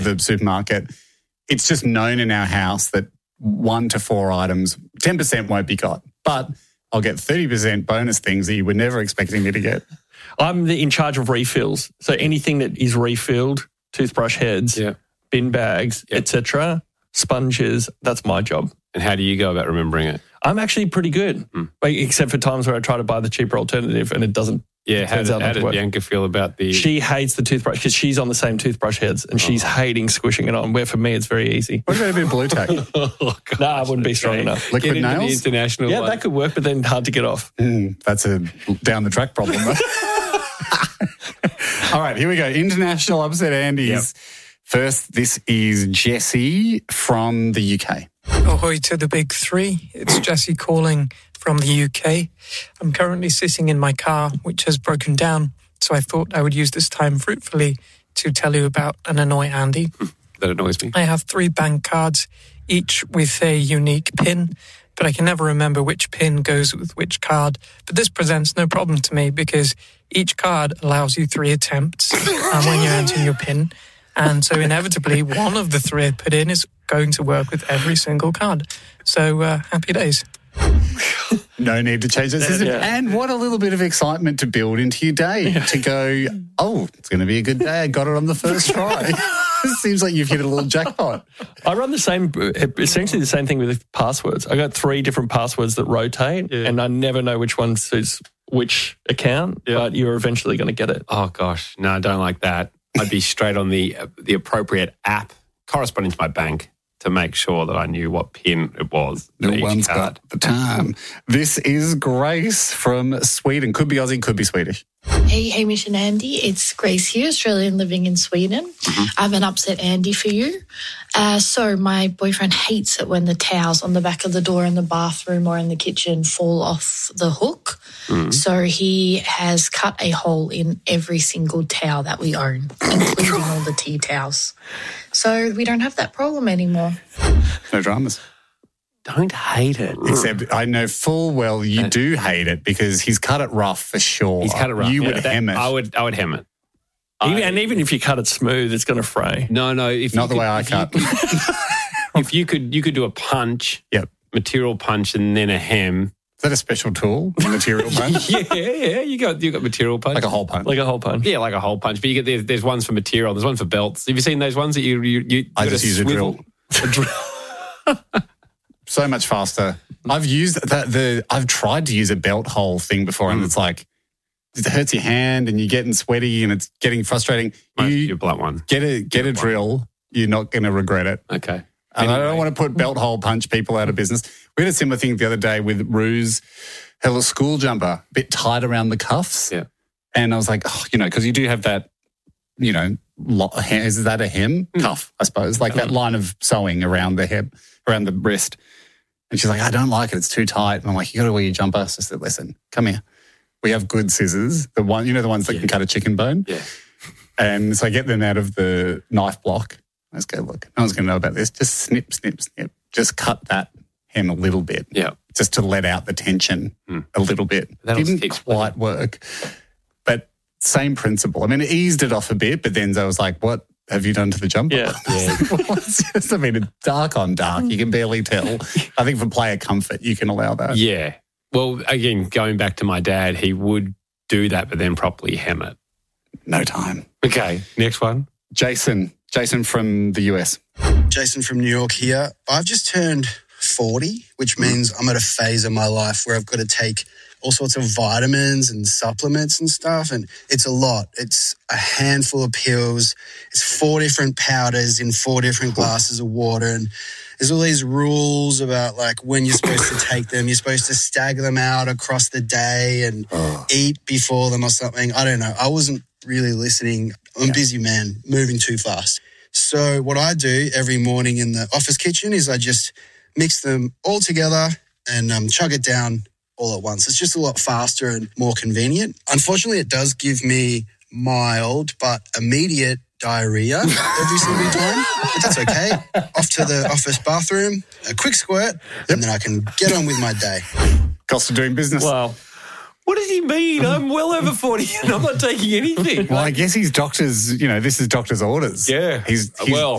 the supermarket, it's just known in our house that 1 to 4 items, 10% won't be got. But I'll get 30% bonus things that you were never expecting me to get. I'm in charge of refills. So anything that is refilled, toothbrush heads, bin bags, etc., sponges, that's my job. And how do you go about remembering it? I'm actually pretty good, except for times where I try to buy the cheaper alternative and it doesn't. Yeah, how did Bianca feel about the... She hates the toothbrush because she's on the same toothbrush heads and she's hating squishing it on, where for me it's very easy. What about a bit of blue tack? No, I wouldn't be strong enough. Liquid nails? The international yeah, one. that could work, but then hard to get off. That's a down-the-track problem. All right, here we go. International Upset Andes. Yep. First, this is Jesse from the UK. Ahoy to the big three. It's Jesse calling from the UK. I'm currently sitting in my car, which has broken down, so I thought I would use this time fruitfully to tell you about an Annoy Andy. That annoys me. I have 3 bank cards, each with a unique PIN, but I can never remember which PIN goes with which card. But this presents no problem to me because each card allows you 3 attempts when you're entering your PIN. And so inevitably, one of the 3 I put in is going to work with every single card. So happy days. No need to change the system. Yeah. And what a little bit of excitement to build into your day. To go, oh, it's going to be a good day. I got it on the first try. It seems like you've hit a little jackpot. I run essentially the same thing with passwords. I got 3 different passwords that rotate, and I never know which one suits which account, but you're eventually going to get it. Oh, gosh. No, I don't like that. I'd be straight on the appropriate app corresponding to my bank to make sure that I knew what PIN it was. No one's got the time. This is Grace from Sweden. Could be Aussie, could be Swedish. Hey, Hamish and Andy. It's Grace here, Australian living in Sweden. I have an upset Andy for you. So my boyfriend hates it when the towels on the back of the door in the bathroom or in the kitchen fall off the hook. So he has cut a hole in every single towel that we own, including all the tea towels. So we don't have that problem anymore. No dramas. Don't hate it. Except I know full well you do hate it because he's cut it rough for sure. He's cut it rough. You would hem it. I would hem it. Even if you cut it smooth, it's going to fray. No. Not the way I cut. If you could do a punch, material punch, and then a hem. Is that a special tool? Material punch? Yeah. You got material punch, like a hole punch. Like a hole punch. Yeah, like a hole punch. But you get there's ones for material. There's one for belts. Have you seen those ones that you I just use a drill. So much faster. I've used I've tried to use a belt hole thing before, and it's like it hurts your hand, and you're getting sweaty, and it's getting frustrating. You blunt one. Get a drill. You're not going to regret it. Okay. And I don't want to put belt hole punch people out of business. We had a similar thing the other day with Ruse, her little school jumper, a bit tight around the cuffs. Yeah. And I was like, because you do have that, is that a hem? Cuff, I suppose, like that line of sewing around the hem, around the wrist. And she's like, I don't like it. It's too tight. And I'm like, you got to wear your jumper. So I said, listen, come here. We have good scissors. The ones that can cut a chicken bone. Yeah. And so I get them out of the knife block. Let's go, look, no one's going to know about this. Just snip, snip, snip. Just cut that hem a little bit. Yeah. Just to let out the tension a little bit. Didn't quite work. But same principle. I mean, it eased it off a bit, but then I was like, what have you done to the jumper? Yeah. It's dark on dark. You can barely tell. I think for player comfort, you can allow that. Yeah. Well, again, going back to my dad, he would do that, but then properly hem it. No time. Okay, next one. Jason from the US. Jason from New York here. I've just turned 40, which means I'm at a phase of my life where I've got to take all sorts of vitamins and supplements and stuff, and it's a lot. It's a handful of pills. It's 4 different powders in 4 different glasses of water, and there's all these rules about like when you're supposed to take them. You're supposed to stagger them out across the day and eat before them or something. I don't know. I wasn't really listening. I'm a busy man, moving too fast. So what I do every morning in the office kitchen is I just mix them all together and chug it down all at once. It's just a lot faster and more convenient. Unfortunately, it does give me mild but immediate diarrhea every single time. But that's okay. Off to the office bathroom, a quick squirt, and then I can get on with my day. Cost of doing business. Wow. What does he mean? I'm well over 40 and I'm not taking anything. Well, I guess he's doctor's, this is doctor's orders. Yeah. He's